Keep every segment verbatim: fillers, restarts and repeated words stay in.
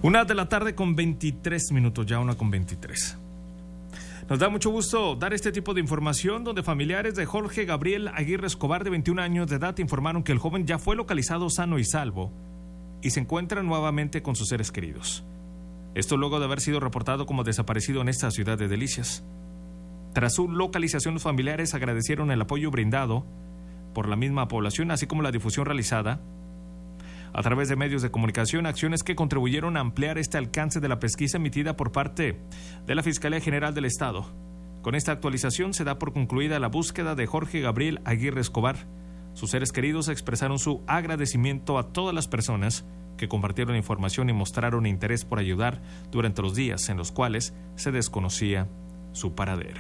Una de la tarde con veintitrés minutos, ya una con veintitrés. Nos da mucho gusto dar este tipo de información donde familiares de Jorge Gabriel Aguirre Escobar, de veintiún años de edad, informaron que el joven ya fue localizado sano y salvo y se encuentra nuevamente con sus seres queridos. Esto luego de haber sido reportado como desaparecido en esta ciudad de Delicias. Tras su localización, los familiares agradecieron el apoyo brindado por la misma población, así como la difusión realizada a través de medios de comunicación, acciones que contribuyeron a ampliar este alcance de la pesquisa emitida por parte de la Fiscalía General del Estado. Con esta actualización se da por concluida la búsqueda de Jorge Gabriel Aguirre Escobar. Sus seres queridos expresaron su agradecimiento a todas las personas que compartieron información y mostraron interés por ayudar durante los días en los cuales se desconocía su paradero.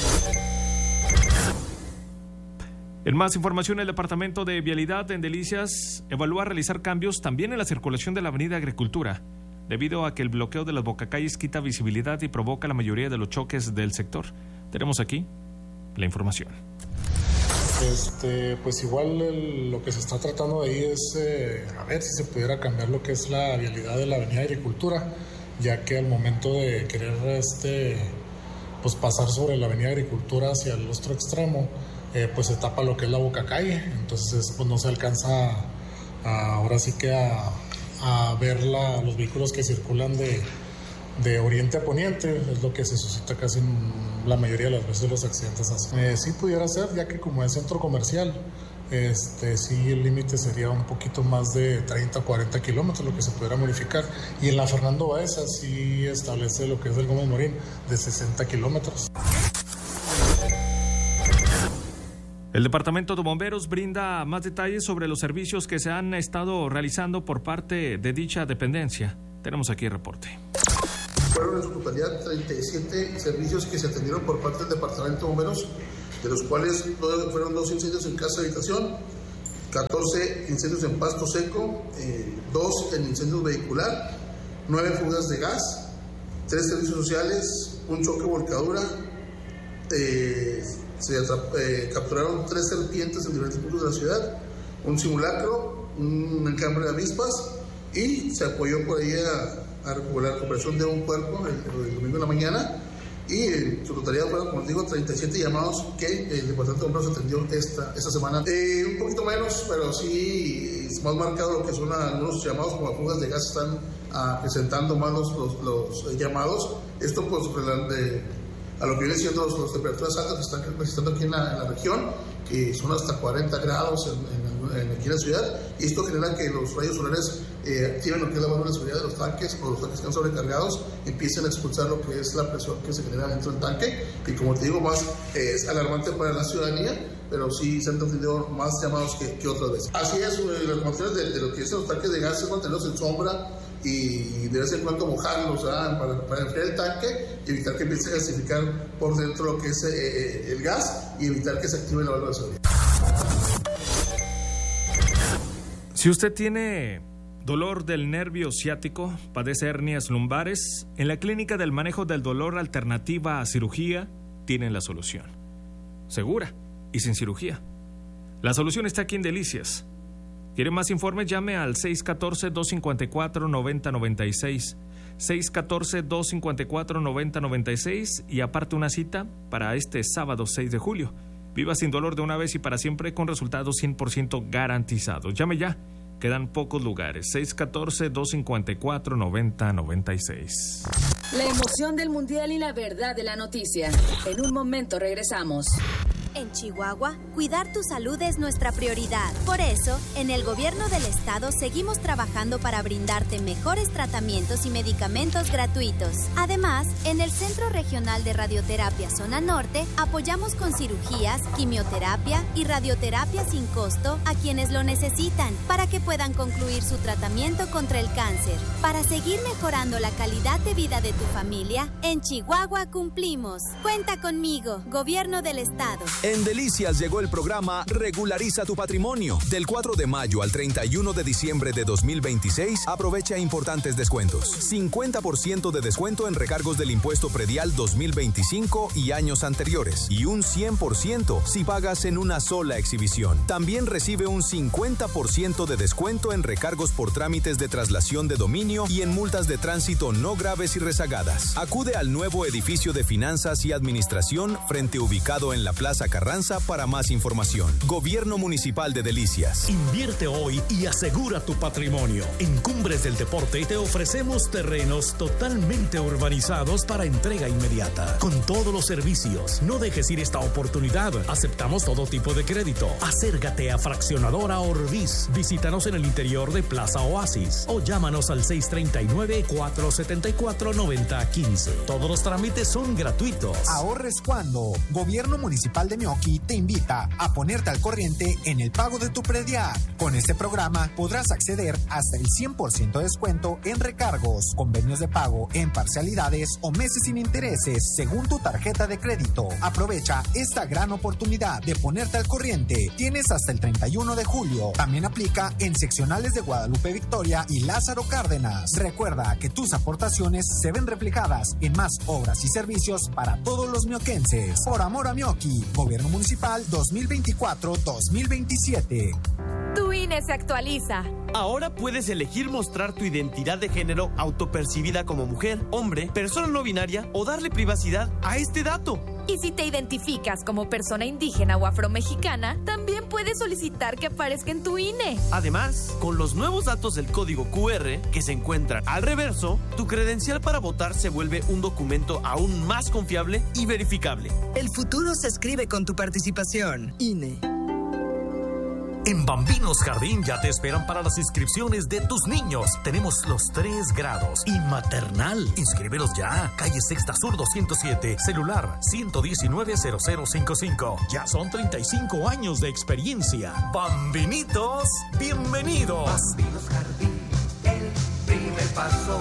En más información, el Departamento de Vialidad en Delicias evalúa realizar cambios también en la circulación de la avenida Agricultura, debido a que el bloqueo de las bocacalles quita visibilidad y provoca la mayoría de los choques del sector. Tenemos aquí la información. Este, pues igual el, lo que se está tratando de ahí es eh, a ver si se pudiera cambiar lo que es la vialidad de la avenida Agricultura, ya que al momento de querer este, pues pasar sobre la avenida Agricultura hacia el otro extremo, Eh, pues se tapa lo que es la bocacalle, entonces pues no se alcanza a, a, ahora sí que a, a ver la, los vehículos que circulan de, de oriente a poniente, es lo que se suscita casi en la mayoría de las veces los accidentes así. Eh, sí pudiera ser, ya que como es centro comercial, este, sí el límite sería un poquito más de treinta o cuarenta kilómetros, lo que se pudiera modificar, y en la Fernando Baeza sí establece lo que es el Gómez Morín de sesenta kilómetros. El Departamento de Bomberos brinda más detalles sobre los servicios que se han estado realizando por parte de dicha dependencia. Tenemos aquí el reporte. Fueron en su totalidad treinta y siete servicios que se atendieron por parte del Departamento de Bomberos, de los cuales fueron dos incendios en casa de habitación, catorce incendios en pasto seco, eh, dos en incendios vehicular, nueve fugas de gas, tres servicios sociales, un choque volcadura, eh, se eh, capturaron tres serpientes en diferentes puntos de la ciudad, un simulacro, un encambre de avispas, y se apoyó por ahí a, a la recuperación de un cuerpo el, el domingo en la mañana, y en su totalidad fueron, como les digo, treinta y siete llamados que el Departamento de Bomberos atendió esta, esta semana. Eh, un poquito menos, pero sí es más marcado lo que son algunos llamados, como las fugas de gas están ah, presentando más los, los, los eh, llamados. Esto pues de, a lo que viene siendo las temperaturas altas que están registrando aquí en la, en la región, que son hasta cuarenta grados en, en, en, aquí en la ciudad, y esto genera que los rayos solares eh, activen lo que es la válvula de seguridad de los tanques, o los tanques que están sobrecargados empiecen a expulsar lo que es la presión que se genera dentro del tanque, y como te digo, más eh, es alarmante para la ciudadanía, pero sí se han tenido más llamados que, que otras veces. Así es, eh, las condiciones de, de lo que es los tanques de gas es mantenerlos en sombra y de vez en cuando mojarlos ¿verdad? para, para enfriar el tanque y evitar que empiece a gasificar por dentro lo que es eh, el gas y evitar que se active la válvula de seguridad. Si usted tiene dolor del nervio ciático, padece hernias lumbares, en la Clínica del Manejo del Dolor Alternativa a Cirugía tienen la solución. Segura y sin cirugía. La solución está aquí en Delicias. ¿Quiere más informes? Llame al seis uno cuatro, dos cinco cuatro, nueve cero nueve seis, seis uno cuatro, dos cinco cuatro, nueve cero nueve seis y aparte una cita para este sábado seis de julio. Viva sin dolor de una vez y para siempre con resultados cien por ciento garantizados. Llame ya, quedan pocos lugares. seis uno cuatro, dos cinco cuatro, nueve cero nueve seis. La emoción del Mundial y la verdad de la noticia. En un momento regresamos. En Chihuahua, cuidar tu salud es nuestra prioridad. Por eso, en el gobierno del estado seguimos trabajando para brindarte mejores tratamientos y medicamentos gratuitos. Además, en el Centro Regional de Radioterapia Zona Norte, apoyamos con cirugías, quimioterapia y radioterapia sin costo a quienes lo necesitan para que puedan concluir su tratamiento contra el cáncer. Para seguir mejorando la calidad de vida de tu familia, en Chihuahua cumplimos. Cuenta conmigo, Gobierno del Estado. En Delicias llegó el programa Regulariza tu Patrimonio. Del cuatro de mayo al treinta y uno de diciembre de dos mil veintiséis, aprovecha importantes descuentos. cincuenta por ciento de descuento en recargos del impuesto predial dos mil veinticinco y años anteriores. Y un cien por ciento si pagas en una sola exhibición. También recibe un cincuenta por ciento de descuento en recargos por trámites de traslación de dominio y en multas de tránsito no graves y rezagadas. Acude al nuevo edificio de Finanzas y Administración frente ubicado en la Plaza Carranza para más información. Gobierno Municipal de Delicias. Invierte hoy y asegura tu patrimonio. En Cumbres del Deporte te ofrecemos terrenos totalmente urbanizados para entrega inmediata. Con todos los servicios. No dejes ir esta oportunidad. Aceptamos todo tipo de crédito. Acércate a Fraccionadora Orbis. Visítanos en el interior de Plaza Oasis o llámanos al seis tres nueve, cuatro siete cuatro, nueve cero uno cinco. Todos los trámites son gratuitos. Ahorres cuando. Gobierno Municipal de Meoqui te invita a ponerte al corriente en el pago de tu predial. Con este programa podrás acceder hasta el cien por ciento de descuento en recargos, convenios de pago en parcialidades o meses sin intereses según tu tarjeta de crédito. Aprovecha esta gran oportunidad de ponerte al corriente. Tienes hasta el treinta y uno de julio. También aplica en seccionales de Guadalupe Victoria y Lázaro Cárdenas. Recuerda que tus aportaciones se ven reflejadas en más obras y servicios para todos los mioquenses. Por amor a Meoqui, Gobierno Municipal dos mil veinticuatro dos mil veintisiete. Tu I N E se actualiza. Ahora puedes elegir mostrar tu identidad de género autopercibida como mujer, hombre, persona no binaria o darle privacidad a este dato. Y si te identificas como persona indígena o afromexicana, también puedes solicitar que aparezca en tu I N E. Además, con los nuevos datos del código Q R que se encuentran al reverso, tu credencial para votar se vuelve un documento aún más confiable y verificable. El futuro se escribe con tu participación. I N E. En Bambinos Jardín ya te esperan para las inscripciones de tus niños. Tenemos los tres grados y maternal. Inscríbelos ya. Calle Sexta Sur doscientos siete. Celular ciento diecinueve, cero cero cincuenta y cinco. Ya son treinta y cinco años de experiencia. Bambinitos, bienvenidos. Bambinos Jardín, el primer paso.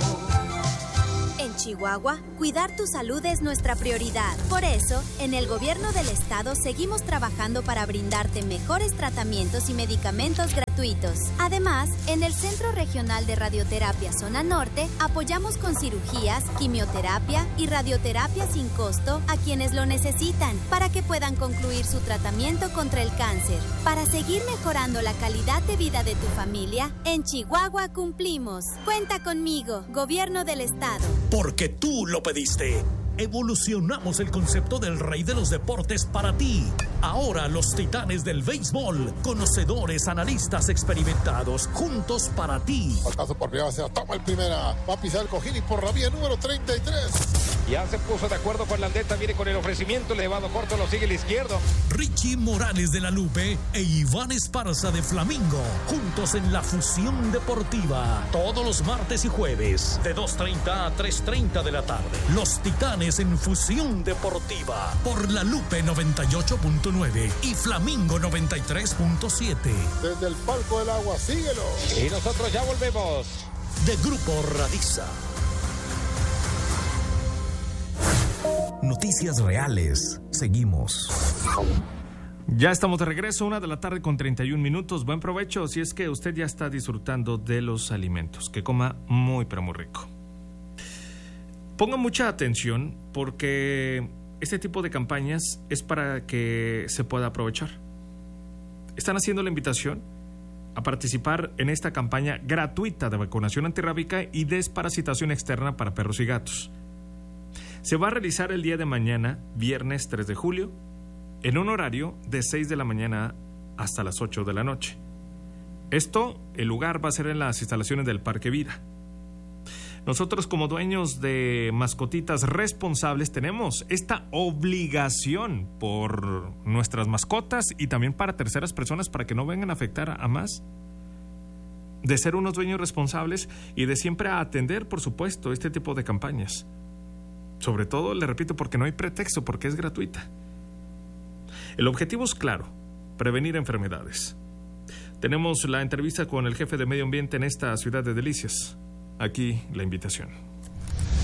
En Chihuahua, cuidar tu salud es nuestra prioridad. Por eso, en el gobierno del estado seguimos trabajando para brindarte mejores tratamientos y medicamentos gratuitos. Además, en el Centro Regional de Radioterapia Zona Norte, apoyamos con cirugías, quimioterapia y radioterapia sin costo a quienes lo necesitan para que puedan concluir su tratamiento contra el cáncer. Para seguir mejorando la calidad de vida de tu familia, en Chihuahua cumplimos. Cuenta conmigo, Gobierno del Estado. Porque tú lo pediste. Evolucionamos el concepto del rey de los deportes para ti. Ahora los titanes del béisbol, conocedores, analistas experimentados, juntos para ti. Pasazo por primera, se la toma el primera. Va a pisar el cojín y por la vía número treinta y tres. Ya se puso de acuerdo con la aldeta, viene con el ofrecimiento, el elevado corto lo sigue el izquierdo. Richie Morales de la Lupe e Iván Esparza de Flamingo, juntos en la Fusión Deportiva. Todos los martes y jueves, de dos treinta a tres treinta de la tarde. Los titanes en Fusión Deportiva, por la Lupe noventa y ocho punto nueve y Flamingo noventa y tres punto siete. Desde el palco del agua, síguelo. Y nosotros ya volvemos. De Grupo Radiza. Noticias reales. Seguimos. Ya estamos de regreso, una de la tarde con treinta y un minutos. Buen provecho si es que usted ya está disfrutando de los alimentos. Que coma muy, pero muy rico. Ponga mucha atención porque este tipo de campañas es para que se pueda aprovechar. Están haciendo la invitación a participar en esta campaña gratuita de vacunación antirrábica y desparasitación externa para perros y gatos. Se va a realizar el día de mañana, viernes tres de julio, en un horario de seis de la mañana hasta las ocho de la noche. Esto, el lugar va a ser en las instalaciones del Parque Vida. Nosotros, como dueños de mascotitas responsables, tenemos esta obligación por nuestras mascotas y también para terceras personas, para que no vengan a afectar a más, de ser unos dueños responsables y de siempre atender, por supuesto, este tipo de campañas. Sobre todo, le repito, porque no hay pretexto, porque es gratuita. El objetivo es claro: prevenir enfermedades. Tenemos la entrevista con el jefe de medio ambiente en esta ciudad de Delicias. Aquí la invitación.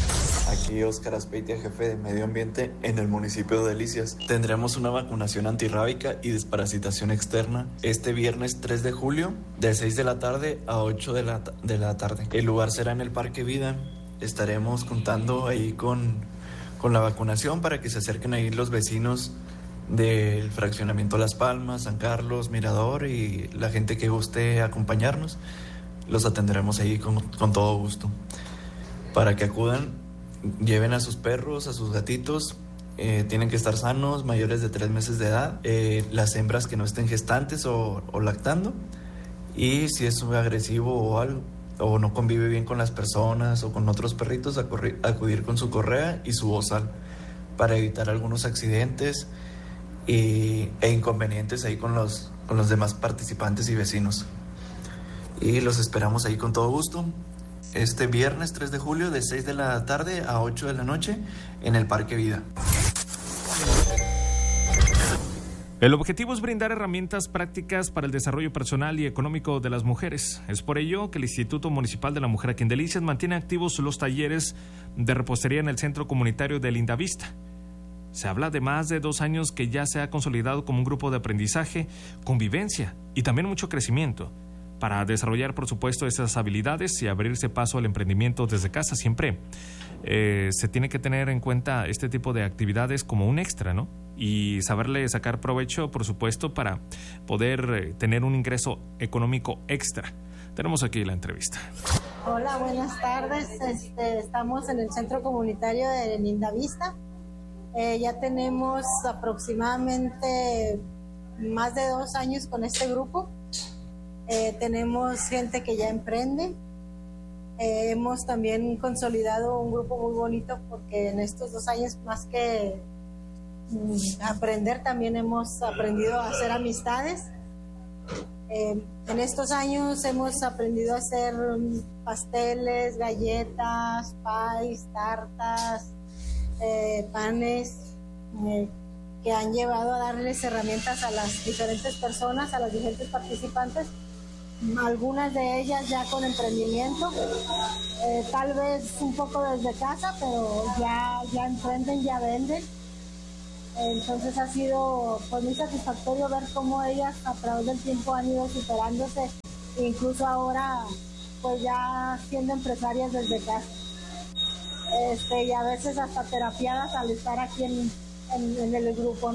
Aquí Óscar Azpeitia, jefe de Medio Ambiente en el municipio de Delicias. Tendremos una vacunación antirrábica y desparasitación externa este viernes tres de julio de seis de la tarde a ocho de la, de la tarde. El lugar será en el Parque Vida. Estaremos contando ahí con, con la vacunación para que se acerquen ahí los vecinos del fraccionamiento Las Palmas, San Carlos, Mirador y la gente que guste acompañarnos. Los atenderemos ahí con, con todo gusto. Para que acudan, lleven a sus perros, a sus gatitos, eh, tienen que estar sanos, mayores de tres meses de edad, eh, las hembras que no estén gestantes o, o lactando, y si es agresivo o algo, o no convive bien con las personas o con otros perritos, acudir, acudir con su correa y su bozal para evitar algunos accidentes y, e inconvenientes ahí con los, con los demás participantes y vecinos. Y los esperamos ahí con todo gusto este viernes tres de julio de seis de la tarde a ocho de la noche en el Parque Vida. El objetivo es brindar herramientas prácticas para el desarrollo personal y económico de las mujeres. Es por ello que el Instituto Municipal de la Mujer aquí en Delicias mantiene activos los talleres de repostería en el Centro Comunitario de Lindavista. Se habla de más de dos años que ya se ha consolidado como un grupo de aprendizaje, convivencia y también mucho crecimiento. Para desarrollar, por supuesto, esas habilidades y abrirse paso al emprendimiento desde casa, siempre eh, se tiene que tener en cuenta este tipo de actividades como un extra, ¿no? Y saberle sacar provecho, por supuesto, para poder eh, tener un ingreso económico extra. Tenemos aquí la entrevista. Hola, buenas tardes. Este, estamos en el Centro Comunitario de Lindavista. Eh, ya tenemos aproximadamente más de dos años con este grupo. Eh, tenemos gente que ya emprende. Eh, hemos también consolidado un grupo muy bonito porque en estos dos años, más que mm, aprender, también hemos aprendido a hacer amistades. Eh, en estos años hemos aprendido a hacer pasteles, galletas, pies, tartas, eh, panes, eh, que han llevado a darles herramientas a las diferentes personas, a las diferentes participantes. Algunas de ellas ya con emprendimiento, eh, tal vez un poco desde casa, pero ya, ya emprenden, ya venden. Entonces ha sido pues muy satisfactorio ver cómo ellas a través del tiempo han ido superándose, e incluso ahora pues ya siendo empresarias desde casa. Este, y a veces hasta terapiadas al estar aquí en, en, en el grupo, ¿no?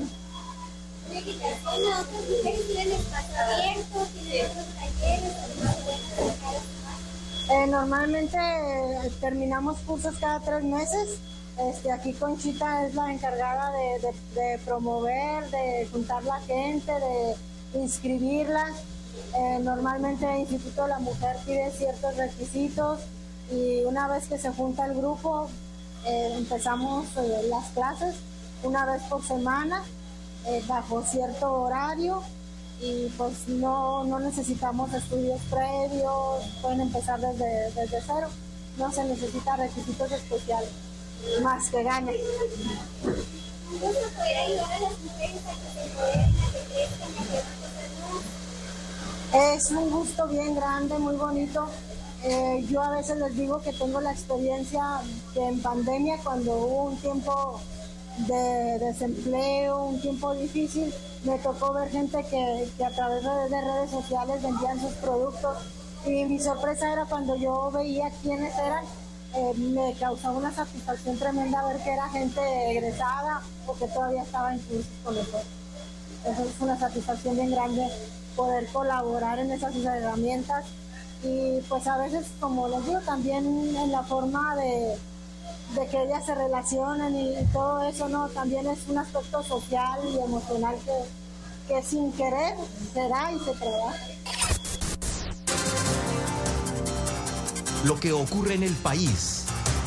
Eh, normalmente eh, terminamos cursos cada tres meses. Este, aquí Conchita es la encargada de, de, de promover, de juntar la gente, de inscribirla. Eh, normalmente el Instituto de la Mujer pide ciertos requisitos y una vez que se junta el grupo eh, empezamos eh, las clases una vez por semana. Eh, bajo cierto horario y pues no, no necesitamos estudios previos, pueden empezar desde, desde cero, no se necesita requisitos especiales, más que ganen. Es un gusto bien grande, muy bonito. Eh, yo a veces les digo que tengo la experiencia de en pandemia, cuando hubo un tiempo de desempleo, un tiempo difícil, me tocó ver gente que, que a través de, de redes sociales vendían sus productos y mi sorpresa era cuando yo veía quiénes eran, eh, me causaba una satisfacción tremenda ver que era gente egresada o que todavía estaba en cursos con nosotros. Eso es una satisfacción bien grande, poder colaborar en esas herramientas y pues a veces, como les digo, también en la forma de de que ellas se relacionen y todo eso, ¿no? También es un aspecto social y emocional que, que sin querer se da y se crea. Lo que ocurre en el país,